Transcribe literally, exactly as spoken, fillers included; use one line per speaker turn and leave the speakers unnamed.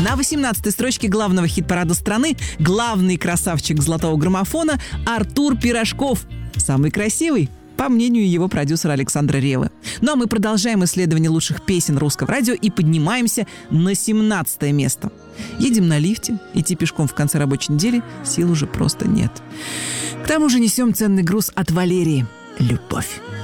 На восемнадцатой строчке главного хит-парада страны главный красавчик золотого граммофона Артур Пирожков. Самый красивый, по мнению его продюсера Александра Реввы. Ну а мы продолжаем исследование лучших песен русского радио и поднимаемся на семнадцатое место. Едем на лифте, идти пешком в конце рабочей недели сил уже просто нет. К тому же несем ценный груз от Валерии – любовь.